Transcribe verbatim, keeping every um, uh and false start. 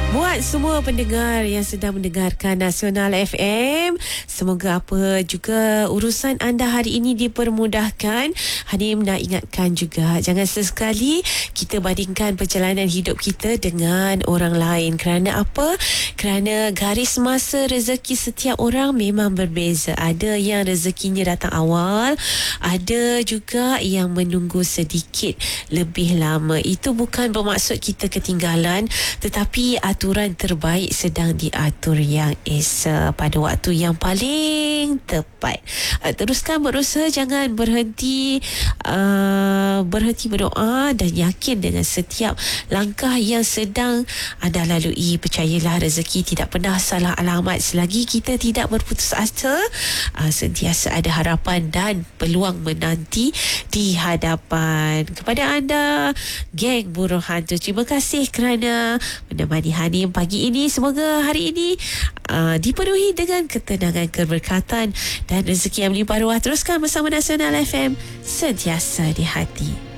Buat semua pendengar yang sedang mendengarkan Nasional F M, semoga apa juga urusan anda hari ini dipermudahkan. Hanim nak ingatkan juga, jangan sesekali kita bandingkan perjalanan hidup kita dengan orang lain. Kerana apa? Kerana garis masa rezeki setiap orang memang berbeza. Ada yang rezekinya datang awal, ada juga yang menunggu sedikit lebih lama. Itu bukan bermaksud kita ketinggalan, tetapi aturan terbaik sedang diatur yang esa pada waktu yang paling tepat. Uh, teruskan berusaha, jangan berhenti uh, berhenti berdoa dan yakin dengan setiap langkah yang sedang anda lalui. Percayalah, rezeki tidak pernah salah alamat. Selagi kita tidak berputus asa, uh, sentiasa ada harapan dan peluang menanti di hadapan. Kepada anda, geng Burung Hantu, terima kasih kerana menemani Hanim pagi ini. Semoga hari ini uh, dipenuhi dengan ketenangan, keberkatan dan rezeki yang melimpah ruah. Teruskan bersama Nasional F M, sentiasa di hati.